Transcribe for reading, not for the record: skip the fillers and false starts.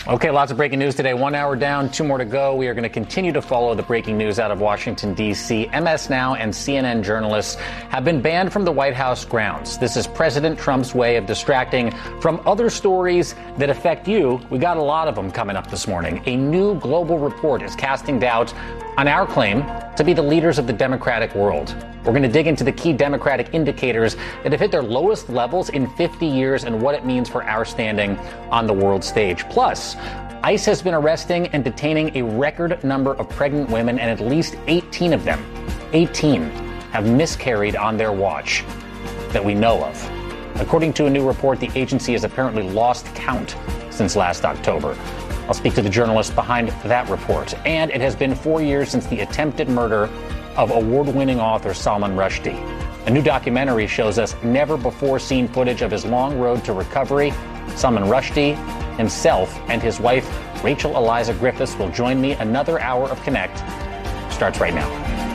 Okay, lots of breaking news today. 1 hour down, 2 more to go. We are going to continue to follow the breaking news out of Washington, D.C. MS Now and CNN journalists have been banned from the White House grounds. This is President Trump's way of distracting from other stories that affect you. We got a lot of them coming up this morning. A new global report is casting doubt on our claim to be the leaders of the democratic world. We're going to dig into the key democratic indicators that have hit their lowest levels in 50 years and what it means for our standing on the world stage. Plus, ICE has been arresting and detaining a record number of pregnant women, and at least 18 of them, 18, have miscarried on their watch that we know of. According to a new report, the agency has apparently lost count since last October. I'll speak to the journalist behind that report. And it has been 4 years since the attempted murder of award-winning author Salman Rushdie. A new documentary shows us never-before-seen footage of his long road to recovery. Salman Rushdie himself and his wife, Rachel Eliza Griffiths, will join me. Another hour of Connect starts right now.